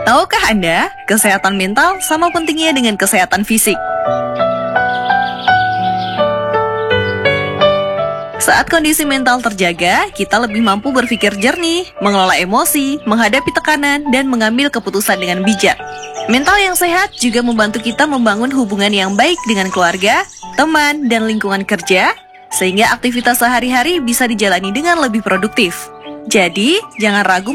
Tahukah Anda, kesehatan mental sama pentingnya dengan kesehatan fisik? Saat kondisi mental terjaga, kita lebih mampu berpikir jernih, mengelola emosi, menghadapi tekanan, dan mengambil keputusan dengan bijak. Mental yang sehat juga membantu kita membangun hubungan yang baik dengan keluarga, teman, dan lingkungan kerja, sehingga aktivitas sehari-hari bisa dijalani dengan lebih produktif. Jadi, jangan ragu